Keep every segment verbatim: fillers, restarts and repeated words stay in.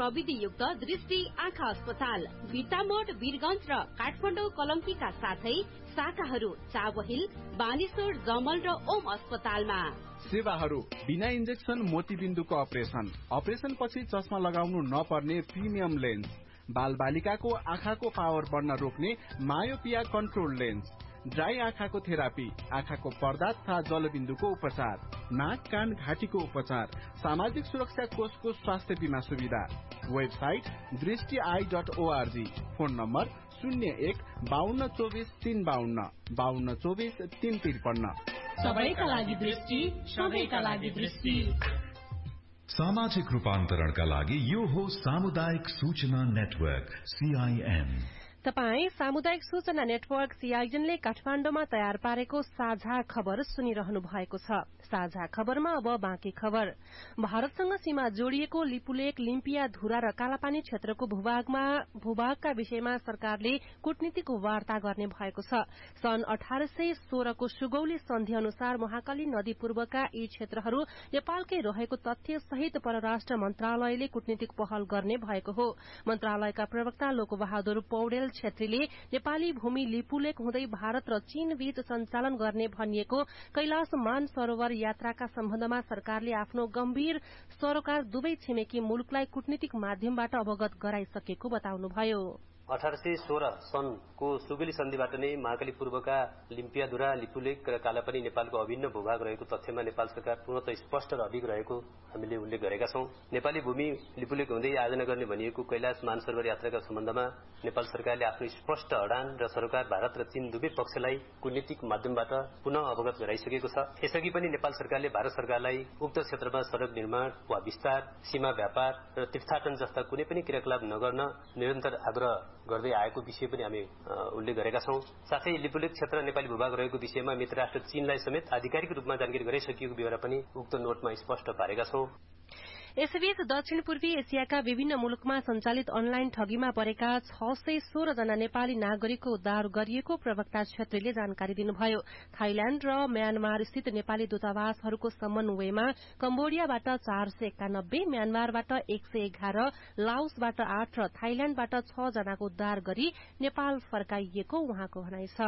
प्रविधियुक्त दृष्टि आँखा अस्पताल बिर्तामोड वीरगञ्ज र काठमाडौँ कलङ्कीका साथै शाखाहरू चाबहिल बानेश्वर जमल र ओम अस्पतालमा। सेवाहरू बिना इन्जेक्सन मोतीबिन्दुको अपरेसन, अपरेसन पछि चस्मा लगाउनु नपर्ने प्रिमियम लेन्स, बाल बालिकाको आँखाको पावर बढ्न रोक्ने मायोपिया कन्ट्रोल लेन्स, ड्राई आँखाको थेरापी, आँखाको पर्दा तथा जलबिन्दुको उपचार, नाक कान घाँटीको उपचार, सामाजिक सुरक्षा कोषको स्वास्थ्य बीमा सुविधा। वेबसाइट दृष्टि I dot ORG. Phone number शून्य एक बाहन्न चौबिस तीन बाहन्न बाहन्न चौबिस तीन त्रिपन्न। सबैका लागि दृष्टि, सबैका लागि दृष्टि। सामाजिक रूपान्तरणका लागि यो हो सामुदायिक सूचना नेटवर्क सीआईएन। तपाई सामुदायिक सूचना नेटवर्क सीआईएनले काठमाडौँमा तयार पारेको साझा खबर सुनिरहनु भएको छ। साझा खबरमा अब बाँकी खबर। भारतसँग सीमा जोडिएको लिपुलेक, लिम्पिया, धुरा र कालापानी क्षेत्रको भूभागमा भूभागका विषयमा सरकारले कूटनीतिक वार्ता गर्ने भएको छ। सन् अठार सय सोह्रको सुगौली सन्धि अनुसार महाकाली नदी पूर्वका यी क्षेत्रहरू नेपालकै रहेको तथ्य सहित परराष्ट्र मन्त्रालयले कूटनीतिक पहल गर्ने भएको हो। मन्त्रालयका प्रवक्ता लोकबहादुर पौडेल छेत्रीले नेपाली भूमि लिपुलेक हुँदै भारत र चीन बीच सञ्चालन गर्ने भनिएको कैलाश मानसरोवर यात्राका सम्बन्धमा सरकारले आफ्नो गम्भीर सरोकार दुवै छिमेकी मुलुकलाई कूटनीतिक माध्यमबाट अवगत गराइसकेको बताउनुभयो। अठार सय सोह्र सनको सुगेली सन्धिबाट नै महाकाली पूर्वका लिम्पियाधुरा, लिपुलेक र कालापानी नेपालको अभिन्न भूभाग रहेको तथ्यमा नेपाल सरकार पूर्णतः स्पष्ट र अडिग रहेको हामीले उल्लेख गरेका छौं। नेपाली भूमि लिपुलेक हुँदै आयोजना गर्ने भनिएको कैलाश मानसरोवर यात्राका सम्बन्धमा नेपाल सरकारले आफ्नो स्पष्ट अडान र सरकार भारत र चीन दुवै पक्षलाई कूटनीतिक माध्यमबाट पुनः अवगत गराइसकेको छ। यसअघि पनि नेपाल सरकारले भारत सरकारलाई उक्त क्षेत्रमा सड़क निर्माण वा विस्तार, सीमा व्यापार र तीर्थाटन जस्ता कुनै पनि क्रियाकलाप नगर्न निरन्तर आग्रह गर्दै आएको विषय पनि हामी उल्लेख गरेका छौं। साथै लिपुलेक क्षेत्र नेपाली भूभाग रहेको विषयमा मित्र राष्ट्र चीनलाई समेत आधिकारिक रूपमा जानकारी गराइसकिएको विवरण पनि उक्त नोटमा स्पष्ट पारेका छौं। यसैबीच दक्षिण पूर्वी एसियाका विभिन्न मुलुकमा सञ्चालित अनलाइन ठगीमा परेका छ सय सोह्र जना नेपाली नागरिकको उद्धार गरिएको प्रवक्ता छेत्रीले जानकारी दिनुभयो। थाइल्याण्ड र म्यानमार स्थित नेपाली दूतावासहरूको समन्वयमा कम्बोडियाबाट चार सय एकानब्बे, म्यानमारबाट एक सय एघार, लाओसबाट आठ र थाइल्याण्डबाट छ जनाको उद्धार गरी नेपाल फर्काइएको उहाँको भनाइ छ।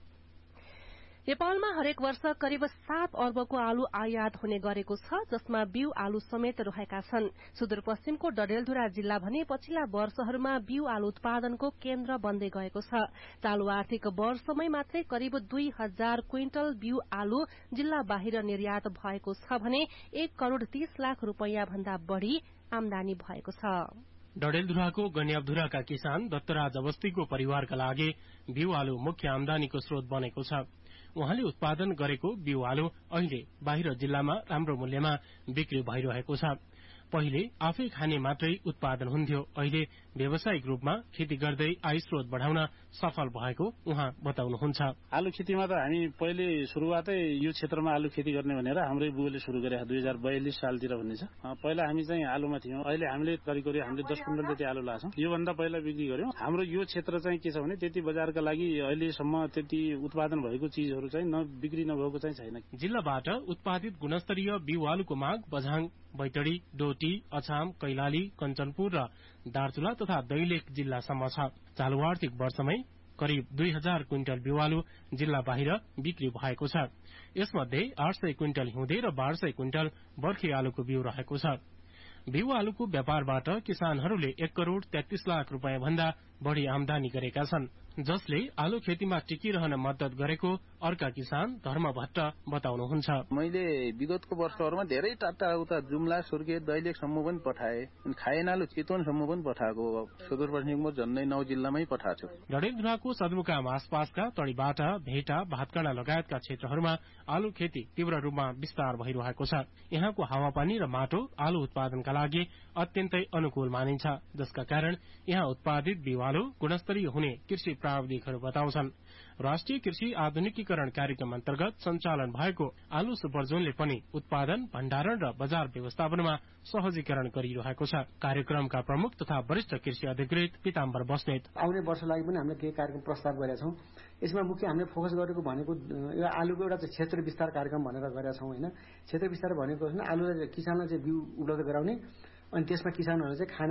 नेपालमा हरेक वर्ष करिब सात अर्बको आलु आयात हुने गरेको छ, जसमा बिउ आलु समेत रहेका छन्। सुदूरपश्चिमको डडेलधुरा जिल्ला भने पछिल्ला वर्षहरूमा बिउ आलु उत्पादनको केन्द्र बन्दै गएको छ। चालू आर्थिक वर्षमै मात्रै करिब दुई हजार क्विन्टल बिउ आलु जिल्ला बाहिर निर्यात भएको छ भने एक करोड़ तीस लाख रूपियाँ भन्दा बढ़ी आमदानी भएको छ। डडेलधुराको गन्याबधुराका किसान दत्तराज अवस्थीको परिवारका लागि बिउ आलु मुख्य आमदानीको स्रोत बनेको छ। उहाँले उत्पादन गरेको बिउ आलु अहिले बाहिर जिल्लामा राम्रो मूल्यमा बिक्री भइरहेको छ। पहिले आफै खाने मात्रै उत्पादन हुन्थ्यो, अहिले व्यावसायिक रूपमा खेती गर्दै आय स्रोत बढ़ाउन सफल भएको उहाँ बताउनुहुन्छ। आलु खेतीमा त हामी पहिले शुरूआतै यो क्षेत्रमा आलु खेती गर्ने भनेर हाम्रै बुवाले शुरू गरे दुई हजार बयालिस सालतिर भन्ने छ। पहिला हामी चाहिँ आलुमा थियौं, अहिले हामीले करिब करिब हामीले दस कुइन्टल जति आलु लाछौं। योभन्दा पहिला बिक्री गर्यौं। हाम्रो यो क्षेत्र चाहिँ के छ भने त्यति बजारका लागि अहिलेसम्म त्यति उत्पादन भएको चीजहरू चाहिँ न बिक्री नभएको चाहिँ छैन। जिल्लाबाट उत्पादित गुणस्तरीय बिउ आलुको माग बझाङ, बैतडी, डोटी, अछाम, कैलाली, कञ्चनपुर र दार्चुला तथा दैलेख जिल्लासम्म छ। चालू आर्थिक वर्षमै करिब दुई हजार क्विन्टल बिउ आलु जिल्ला बाहिर बिक्री भएको छ। यसमध्ये आठ सय क्विन्टल हिउँदे र बाह्र सय क्विन्टल बर्खे आलुको बिउ रहेको छ। बिउ आलुको व्यापारबाट किसानहरूले एक करोड़ तेत्तीस लाख रूपियाँ भन्दा बढ़ी आमदानी गरेका छन्, जसले आलु खेतीमा टिकिरहन मद्दत गरेको अर्का किसान धर्म भट्ट बताउनुहुन्छ। मैले विगतको वर्षहरूमा धेरै टाटा उता जुम्ला, सुर्खेत, दैलेखसम्म पनि पठाए, खाएन आलु चितवनसम्म पनि पठाएको। सुदूरपश्चिमको झन्डै नौ जिल्लामै पठाएको छु। डडेलधुराको सदरमुकाम आसपासका तडीबाटा, भेटा, भातकाँडा लगायतका क्षेत्रहरूमा आलु खेती तीव्र रूपमा विस्तार भइरहेको छ। यहाँको हावापानी र माटो आलु उत्पादनका लागि अत्यन्तै अनुकूल मानिन्छ, जसका कारण यहाँ उत्पादित बिउ आलु गुणस्तरीय हुने कृषि प्राविधिकहरू बताउँछन्। राष्ट्रिय कृषि आधुनिकीकरण कार्यक्रम अन्तर्गत सञ्चालन भएको आलु सुपरजोनले पनि उत्पादन, भण्डारण र बजार व्यवस्थापनमा सहजीकरण गरिरहेको छ। कार्यक्रमका प्रमुख तथा वरिष्ठ कृषि अधिकृत पीताम्बर बस्नेत आउने वर्ष लागि पनि हामीले केही कार्यक्रम प्रस्ताव गरेका छौं। यसमा मुख्य हामीले फोकस गरेको भनेको यो आलुको एउटा क्षेत्र विस्तार कार्यक्रम भनेर गरेका छौं हैन। क्षेत्र विस्तार भनेको आलुलाई किसानलाई चाहिँ बिउ उपलब्ध गराउने अनि त्यसमा किसानहरूले चाहिँ खाने